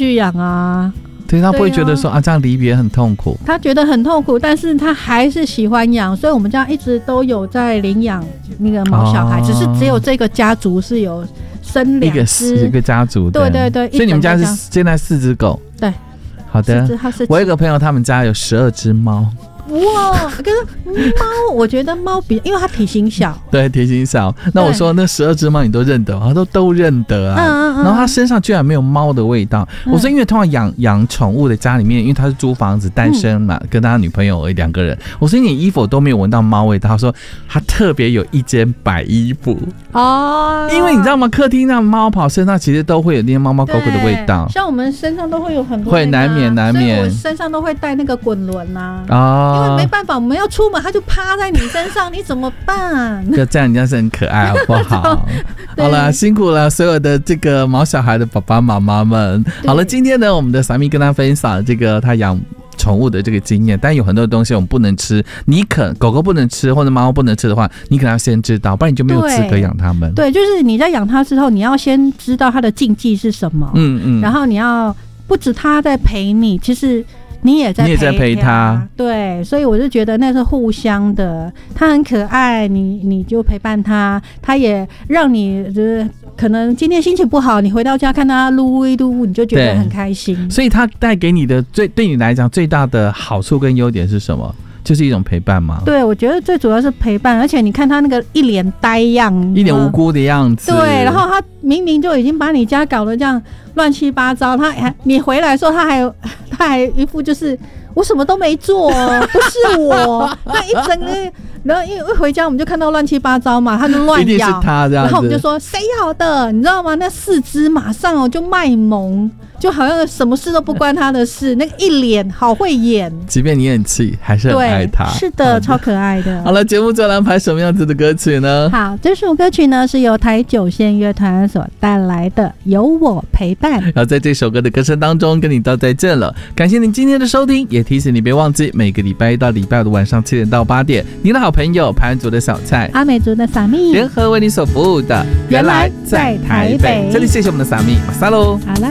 续养啊。 对，他不会觉得说这样离别很痛苦。 他觉得很痛苦，但是他还是喜欢养，所以我们家一直都有在领养那个毛小孩，只是只有这个家族是有生2只， 一个家族的。 对对对， 所以你们家是现在4只狗。 对， 好的。我有一个朋友，他们家有12只猫。 哇，可是猫，我觉得猫因为它体型小， 对，体型小。那我说那12只猫你都认得吗？他都认得啊。然后它身上居然没有猫的味道。我说因为通常养宠物的家里面，因为他是租房子单身嘛，跟他女朋友2个人。我说你衣服都没有闻到猫味道。他说他特别有一间摆衣服哦，因为你知道吗？客厅那猫跑身上其实都会有那些猫猫狗狗的味道， 像我们身上都会有很多， 会难免。所以我身上都会带那个滚轮啊。 哦。 因为没办法，我们要出门，它就趴在你身上，你怎么办？ 就这样，人家是很可爱，好不好？好了，辛苦了所有的这个毛小孩的爸爸妈妈们。好了，今天呢，我们的萨咪跟他分享这个他养宠物的这个经验，但有很多东西我们不能吃，狗狗不能吃或者猫不能吃的话，你可能要先知道，不然你就没有资格养它们。 对，就是你在养它之后，你要先知道它的禁忌是什么，然后你要不止它在陪你，其实你也在陪他，对，所以我就觉得那是互相的。他很可爱，你就陪伴他，他也让你就是可能今天心情不好，你回到家看他撸一撸，你就觉得很开心。 所以他带给你的对你来讲最大的好处跟优点是什么？就是一种陪伴吗？ 对，我觉得最主要是陪伴，而且你看他那个一脸呆样， 一脸无辜的样子。 对，然后他明明就已经把你家搞得这样乱七八糟，你回来的时候他还一副就是我什么都没做，不是我，那一整个。然后因为一回家我们就看到乱七八糟嘛，他就乱咬， 一定是他这样子。 然后我们就说谁咬的，你知道吗？那4只马上就卖萌，就好像什么事都不关他的事，那个一脸好会演。 即便你很气，还是很爱他。 是的，超可爱的。 好了，节目最后安排什么样子的歌曲呢？ 好，这首歌曲呢是由台九线乐团所带来的《有我陪伴》。 然后在这首歌的歌声当中跟你道再见了，感谢您今天的收听，也提醒你别忘记每个礼拜1到礼拜5的晚上7点到8点，您的好朋友排湾族的小菜、 阿美族的萨咪联合为你所服务的，原来在台北。这里谢谢我们的萨咪，马萨喽。 好啦。